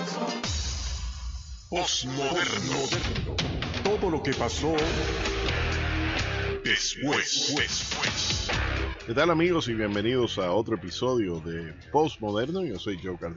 Postmoderno. Todo lo que pasó después. ¿Qué tal, amigos? Y bienvenidos a otro episodio de Postmoderno. Yo soy Joe Cardona.